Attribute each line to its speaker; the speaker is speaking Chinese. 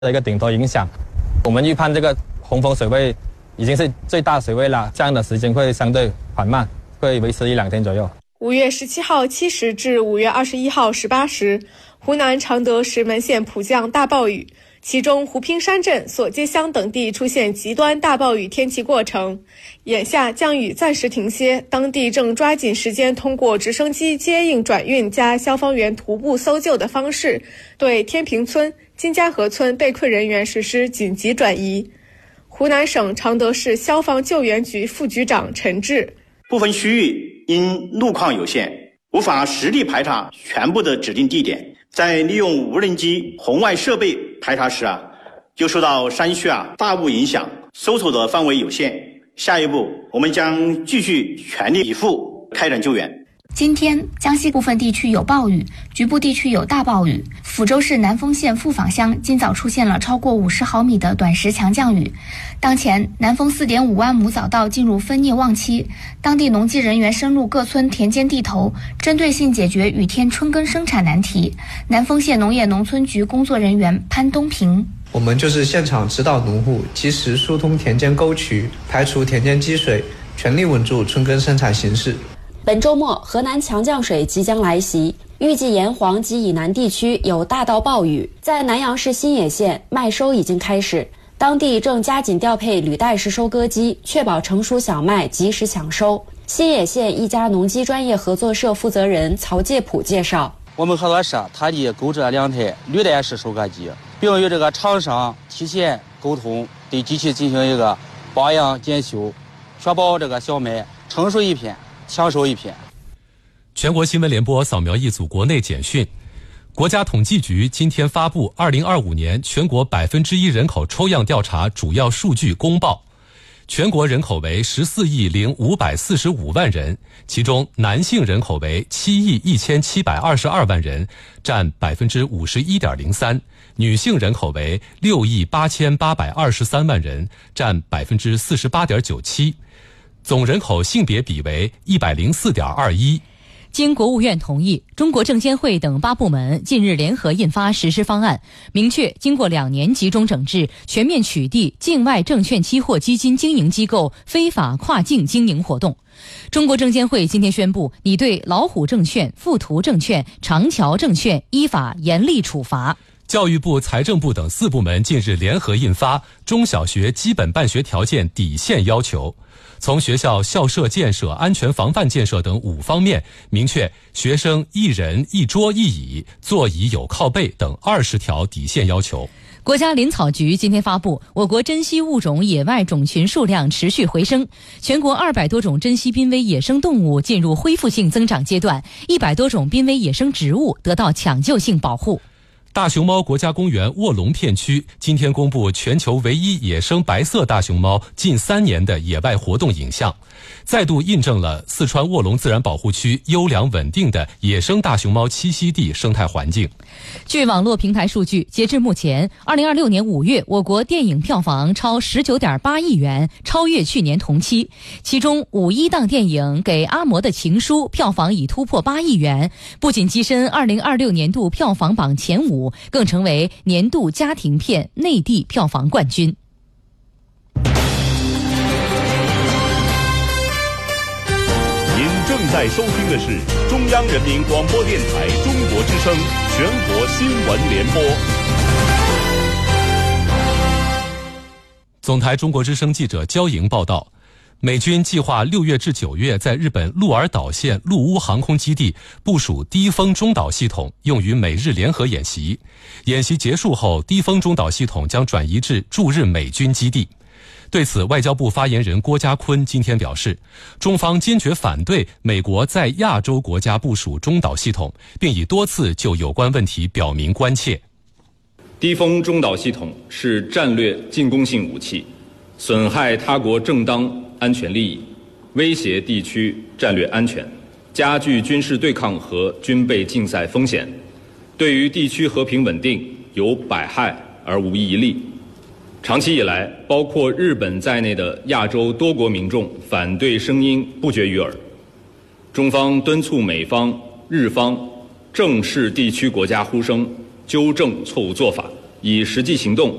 Speaker 1: 的一个顶多影响。我们预判这个洪峰水位已经是最大水位了，这样的时间会相对缓慢，会维持1-2天左右。
Speaker 2: 5月17号7时至5月21号18时，湖南常德石门县普降大暴雨，其中湖滨山镇、索街乡等地出现极端大暴雨天气过程。眼下降雨暂时停歇，当地正抓紧时间通过直升机接应转运加消防员徒步搜救的方式，对天平村、金家河村被困人员实施紧急转移。湖南省常德市消防救援局副局长陈志：
Speaker 3: 部分区域因路况有限，无法实地排查全部的指定地点，在利用无人机、红外设备排查时就受到山区大雾影响，搜索的范围有限。下一步，我们将继续全力以赴开展救援。
Speaker 4: 今天，江西部分地区有暴雨，局部地区有大暴雨。抚州市南丰县富坊乡今早出现了超过50毫米的短时强降雨。当前，南丰4.5万亩早稻进入分蘖旺期，当地农技人员深入各村田间地头，针对性解决雨天春耕生产难题。南丰县农业农村局工作人员潘东平：
Speaker 5: 我们就是现场指导农户及时疏通田间沟渠，排除田间积水，全力稳住春耕生产形势。
Speaker 6: 本周末，河南强降水即将来袭，预计沿黄及以南地区有大到暴雨。在南阳市新野县，麦收已经开始，当地正加紧调配履带式收割机，确保成熟小麦及时抢收。新野县一家农机专业合作社负责人曹介普介绍：
Speaker 7: 我们合作社他的购置了2台履带式收割机，并与这个厂商提前沟通，对机器进行一个保养检修，确保这个小麦成熟一片，抢收一片。
Speaker 8: 全国新闻联播扫描一组国内简讯。国家统计局今天发布2025年全国1%人口抽样调查主要数据公报。全国人口为14亿0545万人，其中男性人口为7亿1722万人，占51.03%，女性人口为6亿8823万人，占48.97%。总人口性别比为104.21%。
Speaker 9: 经国务院同意，中国证监会等8部门近日联合印发实施方案，明确经过2年集中整治，全面取缔境外证券期货基金经营机构非法跨境经营活动。中国证监会今天宣布，拟对老虎证券、富途证券、长桥证券依法严厉处罚。
Speaker 8: 教育部、财政部等4部门近日联合印发《中小学基本办学条件底线要求》，从学校校舍建设、安全防范建设等5方面，明确学生1人1桌1椅、座椅有靠背等20条底线要求。
Speaker 9: 国家林草局今天发布，我国珍稀物种野外种群数量持续回升，全国200多种珍稀濒危野生动物进入恢复性增长阶段，100多种濒危野生植物得到抢救性保护。
Speaker 8: 大熊猫国家公园卧龙片区今天公布全球唯一野生白色大熊猫近3年的野外活动影像，再度印证了四川卧龙自然保护区优良稳定的野生大熊猫栖息地生态环境。
Speaker 9: 据网络平台数据，截至目前，2026年5月，我国电影票房超19.8亿元，超越去年同期。其中5.1档电影《给阿嬷的情书》票房已突破8亿元，不仅跻身2026年度票房榜前5，更成为年度家庭片内地票房冠军。
Speaker 10: 您正在收听的是中央人民广播电台中国之声全国新闻联播。
Speaker 8: 总台中国之声记者焦莹报道，美军计划6月至9月在日本鹿儿岛县陆屋航空基地部署低风中导系统，用于美日联合演习。演习结束后，低风中导系统将转移至驻日美军基地。对此，外交部发言人郭家坤今天表示，中方坚决反对美国在亚洲国家部署中导系统，并已多次就有关问题表明关切。
Speaker 11: 低风中导系统是战略进攻性武器，损害他国正当安全利益，威胁地区战略安全，加剧军事对抗和军备竞赛风险，对于地区和平稳定有百害而无一利。长期以来，包括日本在内的亚洲多国民众反对声音不绝于耳。中方敦促美方、日方正视地区国家呼声，纠正错误做法， 以实际行动